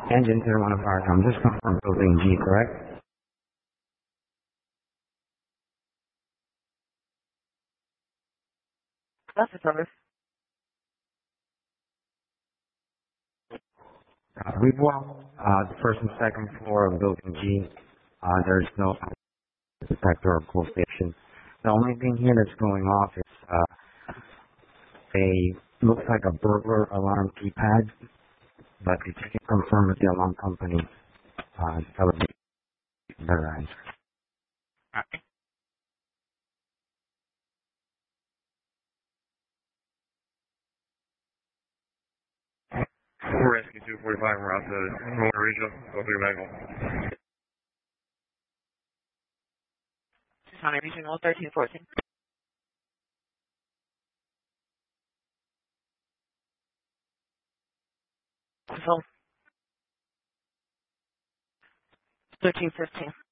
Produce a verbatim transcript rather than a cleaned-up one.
Engine to one of our, I'm just confirm building G, correct? That's the service. Uh, we walk uh, the first and second floor of building G. Uh, there's no detector or pull station. The only thing here that's going off is uh, a looks like a burglar alarm keypad, but if you can confirm with the alarm company, uh, that would be a better answer. Rescue two forty-five, we're out to Northern Regional, go through your medical. County Regional thirteen fourteen. So thirteen fifteen.